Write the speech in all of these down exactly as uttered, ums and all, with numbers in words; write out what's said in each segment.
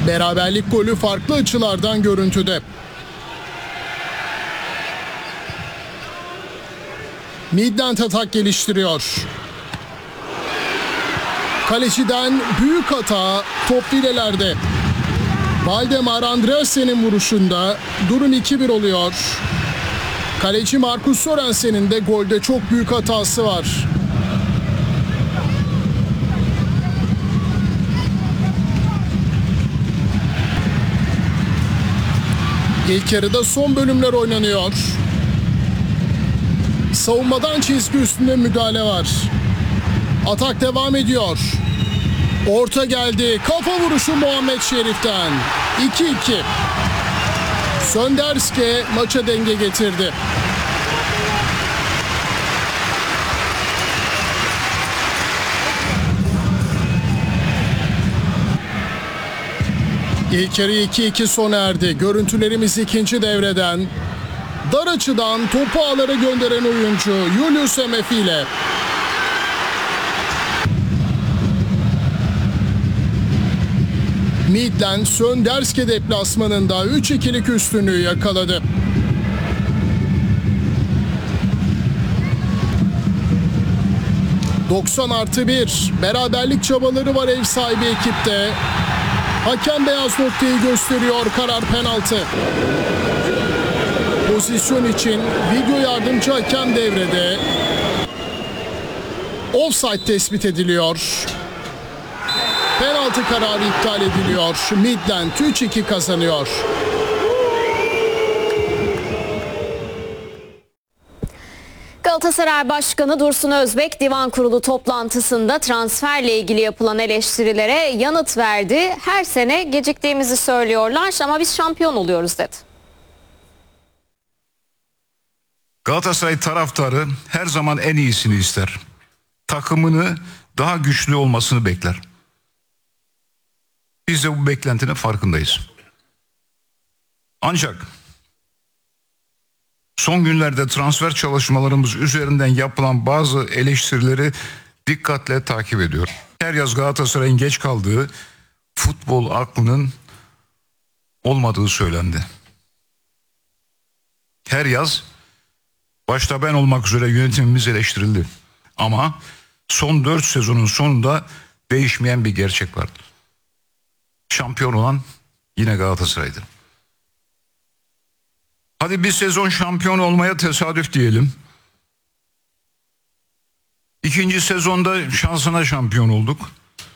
Beraberlik golü farklı açılardan görüntüde. Midland atak geliştiriyor. Kaleciden büyük hata, top filelerde. Valdemar Andreasen'in vuruşunda durum iki bir oluyor. Kaleci Marcus Sorensen'in de golde çok büyük hatası var. İlk yarıda son bölümler oynanıyor. Savunmadan çizgi üstünde müdahale var. Atak devam ediyor. Orta geldi. Kafa vuruşu Muhammed Şerif'ten. iki iki. Sönderske maça denge getirdi. İlk yarı iki iki sona erdi. Görüntülerimiz ikinci devreden. Dar açıdan topu ağlara gönderen oyuncu Julius Emefi ile. Midland Sönderske deplasmanında üç ikilik üstünlüğü yakaladı. doksan artı bir. Beraberlik çabaları var ev sahibi ekipte. Hakem beyaz noktayı gösteriyor, karar penaltı. Pozisyon için video yardımcı hakem devrede. Offside tespit ediliyor. Penaltı kararı iptal ediliyor. Midland üç iki kazanıyor. Galatasaray Başkanı Dursun Özbek Divan Kurulu toplantısında transferle ilgili yapılan eleştirilere yanıt verdi. Her sene geciktiğimizi söylüyorlar ama biz şampiyon oluyoruz dedi. Galatasaray taraftarı her zaman en iyisini ister. Takımını daha güçlü olmasını bekler. Biz de bu beklentinin farkındayız. Ancak son günlerde transfer çalışmalarımız üzerinden yapılan bazı eleştirileri dikkatle takip ediyor. Her yaz Galatasaray'ın geç kaldığı, futbol aklının olmadığı söylendi. Her yaz başta ben olmak üzere yönetimimiz eleştirildi. Ama son dört sezonun sonunda değişmeyen bir gerçek vardı. Şampiyon olan yine Galatasaray'dı. Hadi bir sezon şampiyon olmaya tesadüf diyelim. İkinci sezonda şansına şampiyon olduk.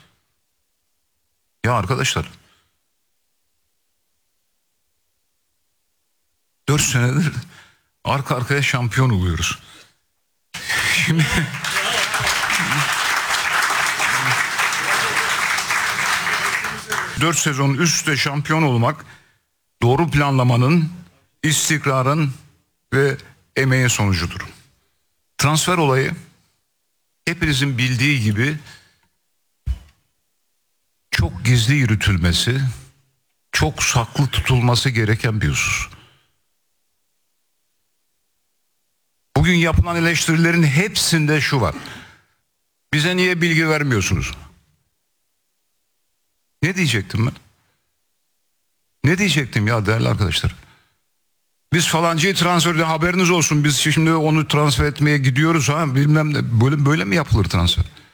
Ya arkadaşlar, dört senedir arka arkaya şampiyon oluyoruz. Şimdi dört sezon üst üste şampiyon olmak doğru planlamanın, istikrarın ve emeğin sonucudur. Transfer olayı hepinizin bildiği gibi çok gizli yürütülmesi, çok saklı tutulması gereken bir husus. Bugün yapılan eleştirilerin hepsinde şu var: bize niye bilgi vermiyorsunuz? Ne diyecektim ben? Ne diyecektim ya değerli arkadaşlar? Biz falancayı transferde haberiniz olsun, biz şimdi onu transfer etmeye gidiyoruz ha bilmem ne, böyle böyle mi yapılır transfer?